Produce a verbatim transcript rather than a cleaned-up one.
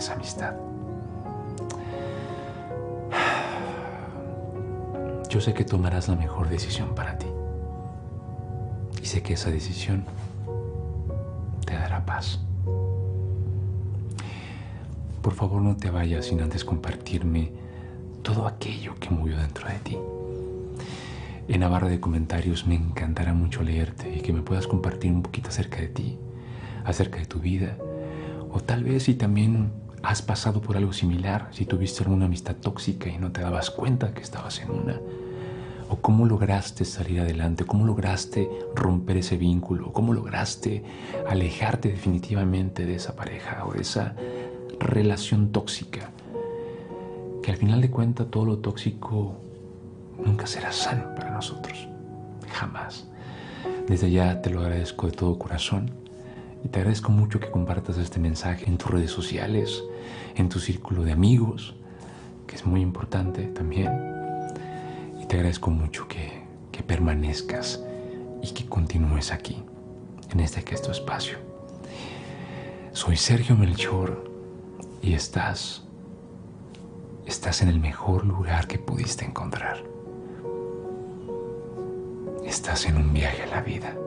esa amistad. Yo sé que tomarás la mejor decisión para ti. Y sé que esa decisión te dará paz. Por favor, no te vayas sin antes compartirme todo aquello que movió dentro de ti. En la barra de comentarios me encantará mucho leerte y que me puedas compartir un poquito acerca de ti, acerca de tu vida, o tal vez si también has pasado por algo similar, si tuviste alguna amistad tóxica y no te dabas cuenta que estabas en una, o cómo lograste salir adelante, cómo lograste romper ese vínculo, cómo lograste alejarte definitivamente de esa pareja o de esa relación tóxica, que al final de cuentas todo lo tóxico nunca será sano para nosotros, jamás. Desde ya te lo agradezco de todo corazón y te agradezco mucho que compartas este mensaje en tus redes sociales, en tu círculo de amigos, que es muy importante también. Y te agradezco mucho que, que permanezcas y que continúes aquí, en este que es tu espacio. Soy Sergio Melchor y estás, estás en el mejor lugar que pudiste encontrar. Estás en un viaje a la vida.